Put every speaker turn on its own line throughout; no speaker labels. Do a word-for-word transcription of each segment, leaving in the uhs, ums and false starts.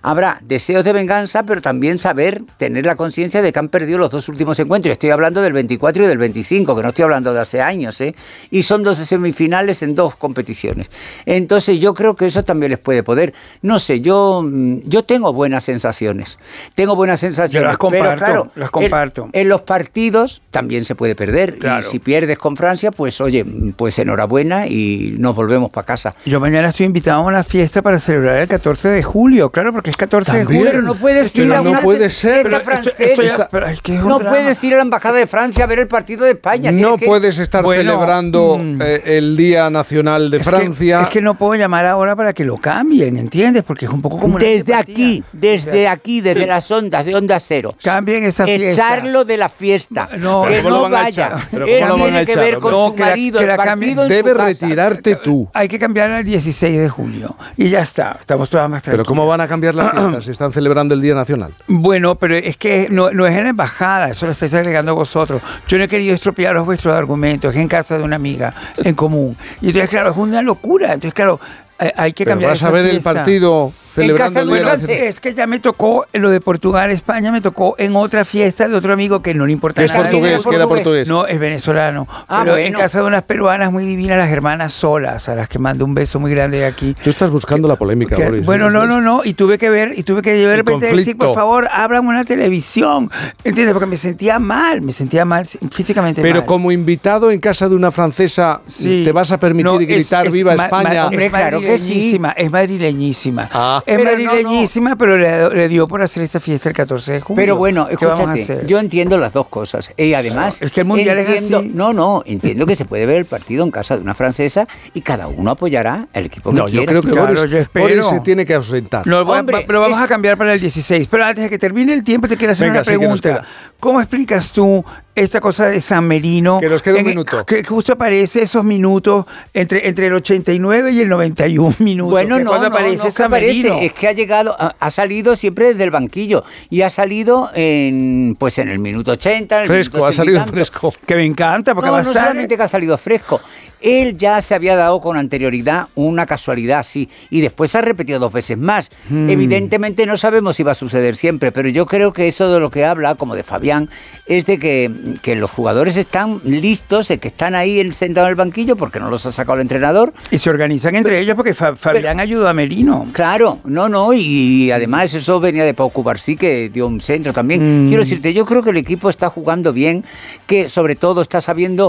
habrá deseos de venganza, pero también saber tener la conciencia de que han perdido los dos últimos encuentros. Estoy hablando del veinticuatro y del veinticinco, que no estoy hablando de hace años, ¿eh? Y son dos semifinales en dos competiciones. Entonces yo creo que eso también les puede poder. No sé, yo, yo tengo buenas sensaciones. Tengo buenas sensaciones.
Yo las comparto,
pero claro,
las comparto.
En, en los partidos también se puede perder.
Claro.
Y si pierdes con Francia, pues oye, pues enhorabuena y nos volvemos para casa.
Yo mañana estoy invitado a una fiesta para celebrar el catorce de julio, claro, porque es catorce
¿También?
de julio.
Pero no puedes
Pero
ir a
no
una
puede ser.
fiesta
Pero esto-
francesa.
esto ya- pero es que es un
no
drama.
puedes ir a la embajada de Francia a ver el partido de España.
No
Tienes que-
puedes estar
Bueno,
celebrando
mm.
eh, el Día Nacional de
Es que-
Francia.
Es que no puedo llamar ahora para que lo cambien, ¿entiendes? Porque es un poco como una
Desde
antipatía.
aquí, desde aquí, desde las ondas de Onda Cero.
Cambien esa fiesta.
Echarlo de la fiesta.
No,
que
¿Pero cómo lo
no
van a
vaya.
echar? ¿Pero
Él
cómo lo van a
tiene que
echar,
ver con
hombre?
su
No, que la-
marido
que la
el partido en su
Debes
casa.
retirarte tú.
Hay que cambiarla al dieciséis de julio. Y ya está, estamos todas más
Pero
tranquilas.
¿cómo van a cambiar las fiestas si están celebrando el Día Nacional?
Bueno, pero es que no, no es en la embajada, eso lo estáis agregando vosotros. Yo no he querido estropearos vuestros argumentos, es en casa de una amiga en común. Y entonces, claro, es una locura. Entonces, claro, hay, hay que
Pero
cambiar
vas
esa
a ver el
fiesta.
partido celebrando
casa
el
de
Día
un
Nacional.
francés.
Es que ya me tocó lo de Portugal, España, me tocó en otra fiesta de otro amigo que no le importa
Que es
nada.
portugués, que era portugués.
No, es venezolano.
Ah,
pero en
bueno.
casa de unas peruanas muy divinas, las hermanas Solas, a las que mando un beso muy grande de aquí.
Tú estás buscando la polémica,
Que-
Boris.
bueno, no, no, no, y tuve que ver, y tuve que de repente decir,
conflicto.
por favor, ábrame una televisión, ¿entiendes? Porque me sentía mal, me sentía mal, físicamente
Pero
mal.
como invitado en casa de una francesa,
Sí.
¿te vas a permitir
No, es-
gritar
es
¡Viva
ma-
España!
ma-
Hombre,
es
claro que sí.
madrileñísima, es madrileñísima.
Ah.
Es
Pero no,
madrileñísima, pero le, le dio por hacer esta fiesta el catorce de julio.
Pero bueno,
¿Qué vamos a
escúchate,
hacer?
yo entiendo las dos cosas. Y además,
Claro, es que el Mundial es
entiendo,
así.
no, no, entiendo que se puede ver el partido en casa de una francesa y cada uno apoyará al equipo que
No, yo
quiera.
creo que
Claro,
Boris,
yo espero.
Boris se tiene que ausentar.
Lo, va-
Hombre,
va- lo vamos
es-
a cambiar para el dieciséis. Pero antes de que termine el tiempo, te quiero hacer
Venga,
una
sí, que nos
pregunta.
queda.
¿Cómo explicas tú esta cosa de San Merino?
Que nos queda un
En-
minuto.
Que justo aparece esos minutos entre, entre el ochenta y nueve y el noventa y un minutos.
Bueno,
que
no,
cuando
no,
aparece
no, que
San
aparece,
Merino.
es que ha llegado, ha, ha salido siempre desde el banquillo y ha salido en, pues en el minuto ochenta, en el
Fresco,
minuto
ha
ochenta y
salido
tanto.
fresco.
Que me encanta, porque
No,
va a
no
estar-
solamente que ha salido fresco, él ya se había dado con anterioridad una casualidad así y después ha repetido dos veces más.
Hmm.
Evidentemente no sabemos si va a suceder siempre, pero yo creo que eso de lo que habla, como de Fabián, es de que, que los jugadores están listos, de que están ahí en- sentados en el banquillo porque no los ha sacado el entrenador.
Y se organizan entre ellos porque Fa- Fabián ayudó a Merino.
Claro, no, no, y además eso venía de Pau Cubarsí, que dio un centro también.
Mm.
Quiero decirte, yo creo que el equipo está jugando bien, que sobre todo está sabiendo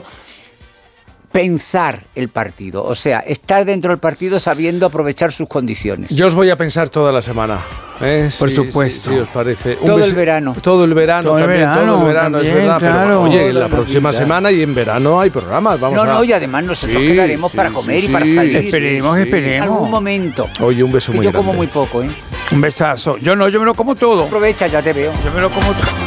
pensar el partido, o sea, estar dentro del partido sabiendo aprovechar sus condiciones.
Yo os voy a pensar toda la semana. ¿eh?
Por
Sí,
supuesto.
Sí, sí, os parece. Un
Todo
bes-
el verano.
Todo el verano
Todo el
también,
verano,
todo el verano, es
también,
verdad.
claro.
Pero oye,
Toda
la
la
próxima
vida.
semana y en verano hay programas. Vamos
no,
a...
no, y además nosotros
Sí,
quedaremos
sí,
para
sí,
comer
sí,
y para
sí,
salir.
Esperemos,
sí.
En
esperemos.
algún momento.
Oye, un beso
Que
muy
yo
grande.
como muy poco, ¿eh?
Un besazo. Yo no, yo me lo como todo.
Aprovecha, ya te veo.
Yo me lo como todo.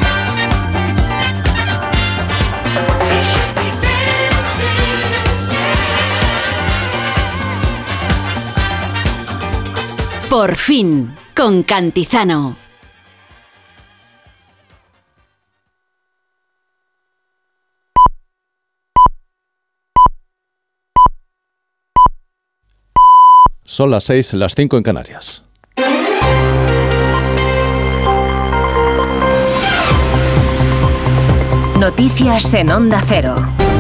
Por fin, con Cantizano.
Son las seis, las cinco en Canarias.
Noticias en Onda Cero.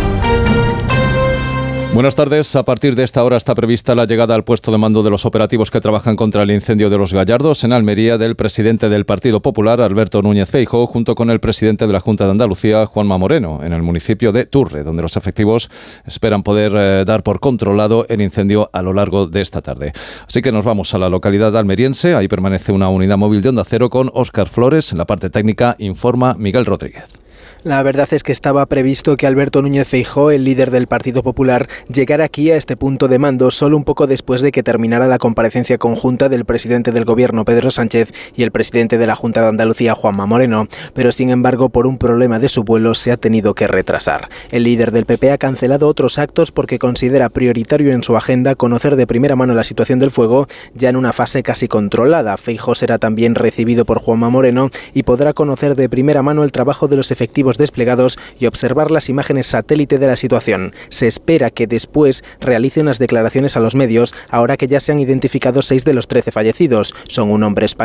Buenas tardes. A partir de esta hora está prevista la llegada al puesto de mando de los operativos que trabajan contra el incendio de Los Gallardos en Almería del presidente del Partido Popular, Alberto Núñez Feijóo, junto con el presidente de la Junta de Andalucía, Juanma Moreno, en el municipio de Turre, donde los efectivos esperan poder eh, dar por controlado el incendio a lo largo de esta tarde. Así que nos vamos a la localidad almeriense. Ahí permanece una unidad móvil de Onda Cero con Óscar Flores. En la parte técnica informa Miguel Rodríguez.
La verdad es que estaba previsto que Alberto Núñez Feijóo, el líder del Partido Popular, llegara aquí a este punto de mando solo un poco después de que terminara la comparecencia conjunta del presidente del Gobierno, Pedro Sánchez, y el presidente de la Junta de Andalucía, Juanma Moreno. Pero sin embargo, por un problema de su vuelo, se ha tenido que retrasar. El líder del P P ha cancelado otros actos porque considera prioritario en su agenda conocer de primera mano la situación del fuego, ya en una fase casi controlada. Feijóo será también recibido por Juanma Moreno y podrá conocer de primera mano el trabajo de los efectivos desplegados y observar las imágenes satélite de la situación. Se espera que después realice unas declaraciones a los medios, ahora que ya se han identificado seis de los trece fallecidos. Son un hombre español